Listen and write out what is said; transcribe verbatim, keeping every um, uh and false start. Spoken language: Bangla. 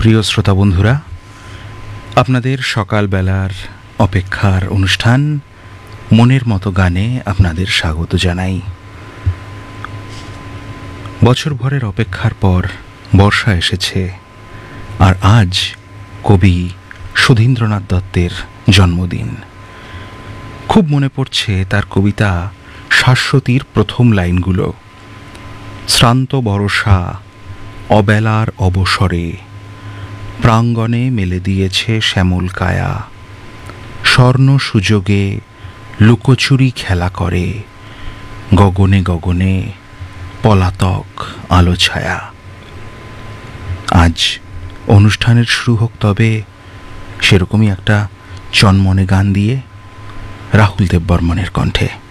প্রিয় শ্রোতা বন্ধুরা, আপনাদের সকালবেলার অপেক্ষার অনুষ্ঠান মনের মতো গানে আপনাদের স্বাগত জানাই। বছরভরের অপেক্ষার পর বর্ষা এসেছে, আর আজ কবি সুধীন্দ্রনাথ দত্তের জন্মদিন। খুব মনে পড়ছে তার কবিতা শাশ্বতীর প্রথম লাইনগুলো। শ্রান্ত বরষা অবেলার অবসরে প্রাঙ্গণে মেলে দিয়েছে শ্যামল কায়া, স্বর্ণ সুযোগে লুকোচুরি খেলা করে গগনে গগনে পলাতক আলো ছায়া। আজ অনুষ্ঠানের শুরু হোক তবে সেরকমই একটা চনমনে গান দিয়ে, রাহুল দেব বর্মনের কণ্ঠে।